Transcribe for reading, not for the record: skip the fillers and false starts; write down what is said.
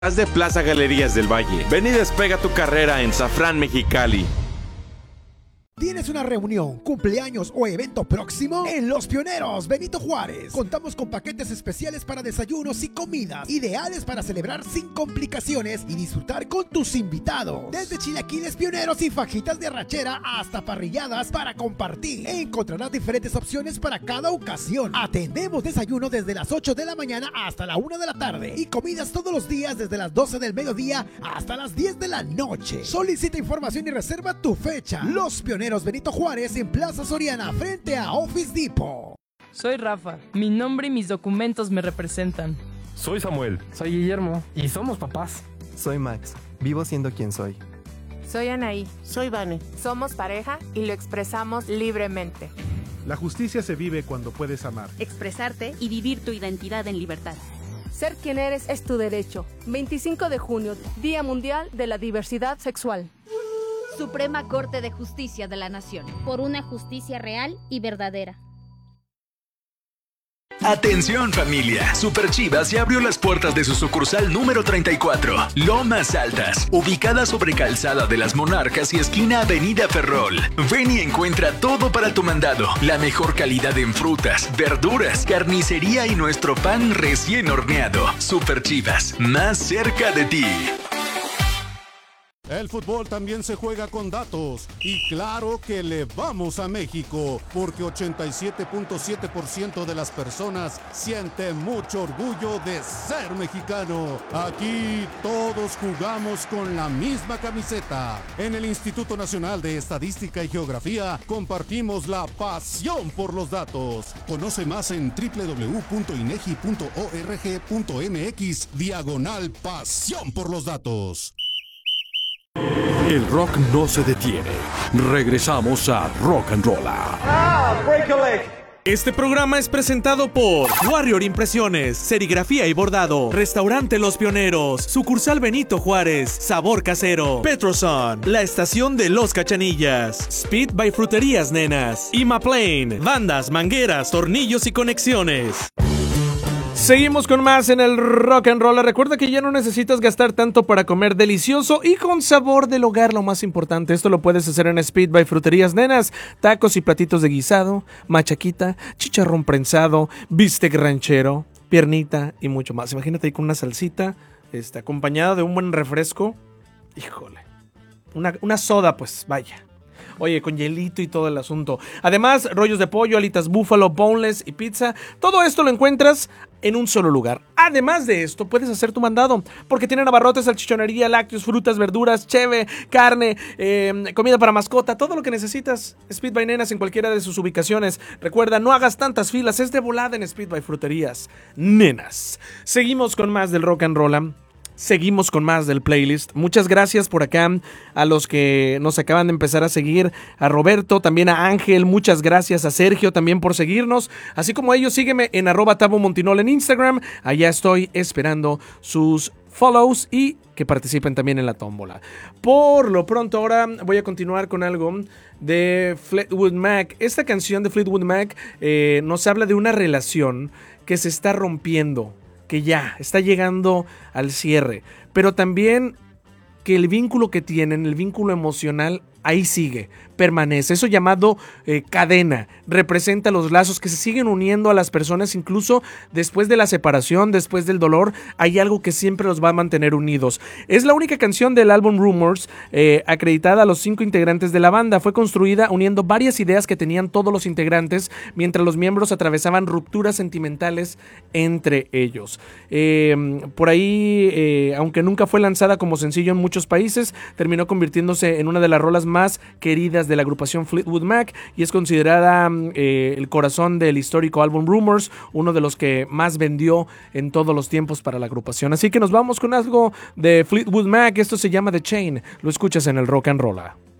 de Plaza Galerías del Valle. Ven y despega tu carrera en Safran Mexicali. ¿Tienes una reunión, cumpleaños o evento próximo? En Los Pioneros Benito Juárez contamos con paquetes especiales para desayunos y comidas, ideales para celebrar sin complicaciones y disfrutar con tus invitados. Desde chilaquiles pioneros y fajitas de arrachera hasta parrilladas para compartir. Encontrarás diferentes opciones para cada ocasión. Atendemos desayuno desde las 8 de la mañana hasta la 1 de la tarde y comidas todos los días desde las 12 del mediodía hasta las 10 de la noche. Solicita información y reserva tu fecha. Los Pioneros Benito Juárez en Plaza Soriana frente a Office Depot. Soy Rafa. Mi nombre y mis documentos me representan. Soy Samuel. Soy Guillermo. Y somos papás. Soy Max. Vivo siendo quien soy. Soy Anaí. Soy Vane. Somos pareja y lo expresamos libremente. La justicia se vive cuando puedes amar, expresarte y vivir tu identidad en libertad. Ser quien eres es tu derecho. 25 de junio, Día Mundial de la Diversidad Sexual. Suprema Corte de Justicia de la Nación. Por una justicia real y verdadera. Atención familia, Super Chivas ya abrió las puertas de su sucursal número 34, Lomas Altas, ubicada sobre Calzada de las Monarcas y esquina Avenida Ferrol. Ven y encuentra todo para tu mandado, la mejor calidad en frutas, verduras, carnicería y nuestro pan recién horneado. Super Chivas, más cerca de ti. El fútbol también se juega con datos y claro que le vamos a México porque 87.7% de las personas siente mucho orgullo de ser mexicano. Aquí todos jugamos con la misma camiseta. En el Instituto Nacional de Estadística y Geografía compartimos la pasión por los datos. Conoce más en www.inegi.org.mx/pasión por los datos. El rock no se detiene. Regresamos a Rock and Rolla. Este programa es presentado por Warrior Impresiones, Serigrafía y Bordado, Restaurante Los Pioneros, Sucursal Benito Juárez, Sabor Casero, Petroson, La Estación de Los Cachanillas, Speed by Fruterías Nenas, Imaplane, Bandas, Mangueras, Tornillos y Conexiones. Seguimos con más en el Rock and Roll. Recuerda que ya no necesitas gastar tanto para comer delicioso y con sabor del hogar, lo más importante. Esto lo puedes hacer en Speed by Fruterías Nenas. Tacos y platitos de guisado, machaquita, chicharrón prensado, bistec ranchero, piernita y mucho más. Imagínate ahí con una salsita, acompañada de un buen refresco. Híjole, una soda, pues vaya. Oye, con hielito y todo el asunto. Además, rollos de pollo, alitas búfalo, boneless y pizza. Todo esto lo encuentras en un solo lugar. Además de esto, puedes hacer tu mandado, porque tienen abarrotes, salchichonería, lácteos, frutas, verduras, cheve, carne, comida para mascota, todo lo que necesitas. Speed by Nenas en cualquiera de sus ubicaciones. Recuerda, no hagas tantas filas, es de volada en Speed by Fruterías Nenas. Seguimos con más del Rock and Roll. Seguimos con más del playlist. Muchas gracias por acá a los que nos acaban de empezar a seguir. A Roberto, también a Ángel. Muchas gracias a Sergio también por seguirnos. Así como ellos, sígueme en @TaboMontinol en Instagram. Allá estoy esperando sus follows y que participen también en la tómbola. Por lo pronto ahora voy a continuar con algo de Fleetwood Mac. Esta canción de Fleetwood Mac nos habla de una relación que se está rompiendo, que ya está llegando al cierre, pero también que el vínculo que tienen, el vínculo emocional, ahí sigue, permanece. Eso llamado cadena, representa los lazos que se siguen uniendo a las personas, incluso después de la separación, después del dolor, hay algo que siempre los va a mantener unidos. Es la única canción del álbum Rumors acreditada a los 5 integrantes de la banda. Fue construida uniendo varias ideas que tenían todos los integrantes, mientras los miembros atravesaban rupturas sentimentales entre ellos. Por ahí, aunque nunca fue lanzada como sencillo en muchos países, terminó convirtiéndose en una de las rolas más queridas de la agrupación Fleetwood Mac y es considerada el corazón del histórico álbum Rumors, uno de los que más vendió en todos los tiempos para la agrupación. Así que nos vamos con algo de Fleetwood Mac. Esto se llama The Chain. Lo escuchas en el Rock and Roll.